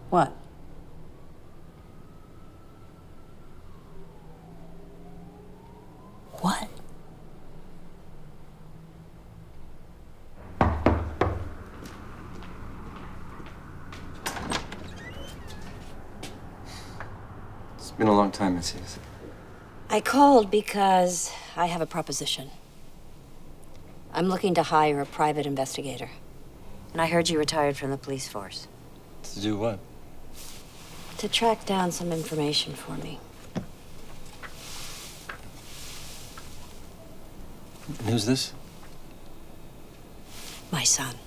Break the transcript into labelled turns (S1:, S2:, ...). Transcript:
S1: What? What?
S2: It's been a long time, Mrs.
S1: I called because I have a proposition. I'm looking to hire a private investigator. And I heard you retired from the police force.
S2: To do what?
S1: To track down some information for me.
S2: And who's this?
S1: My son.